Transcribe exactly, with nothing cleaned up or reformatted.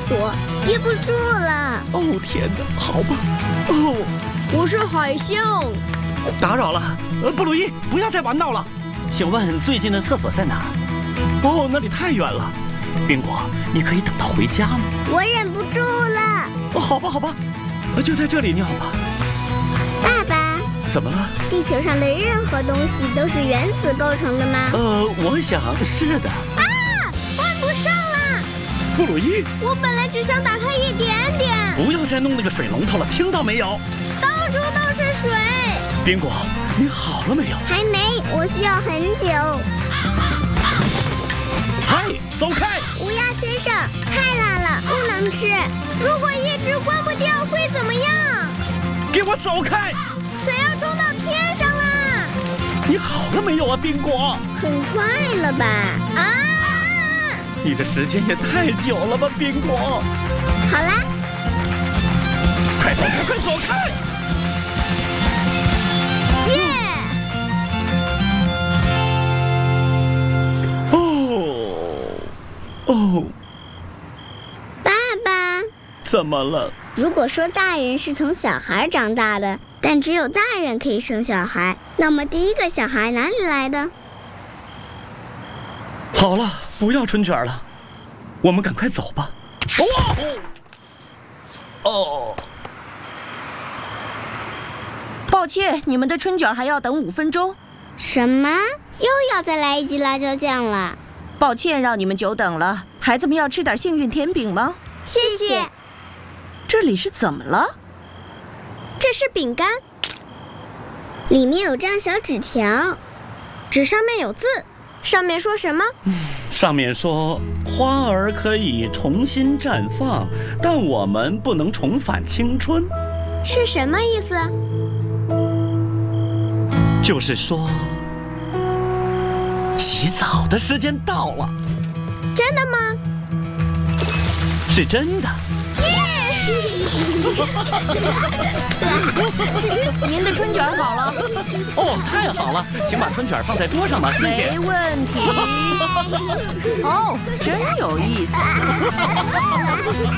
索，憋不住了。 哦天哪，好吧。哦， 我是海象。 打扰了，呃，布鲁伊，不要再玩闹了。请问最近的厕所在哪儿？哦，那里太远了。宾果，你可以等到回家吗？ 我忍不住了。 哦，好吧，好吧，就在这里尿吧。 爸爸。 怎么了？ 地球上的任何东西都是原子构成的吗？ 呃，我想是的。 啊，换不上了！ 布鲁伊， 我本来只想打开一点点。 不要再弄那个水龙头了，听到没有？ 到处都是水。 宾果，你好了没有？ 还没，我需要很久。 嗨，走开！ 乌鸦先生，太辣了，不能吃。如果一直关不掉，会怎么样？ 给我走开！ 水要冲到天上了！ 你好了没有啊，宾果？ 很快了吧？啊！ 你这时间也太久了吧，宾果？ 好啦， 快走开，快走开！ 耶！ 哦哦， 爸爸， 怎么了？ 如果说大人是从小孩长大的，但只有大人可以生小孩，那么第一个小孩哪里来的？ 好了，不要春卷了，我们赶快走吧。哇！哦， 抱歉，你们的春卷还要等五分钟。 什么？又要再来一剂辣椒酱了？ 抱歉让你们久等了。孩子们要吃点幸运甜饼吗？ 谢谢。 这里是怎么了？ 这是饼干，里面有张小纸条，纸上面有字，上面说什么？ 上面说花儿可以重新绽放，但我们不能重返青春。 是什么意思？ 就是说，洗澡的时间到了。 真的吗？ 是真的。 您的春卷好了。 哦，太好了，请把春卷放在桌上吧，师姐。 没问题。哦，真有意思。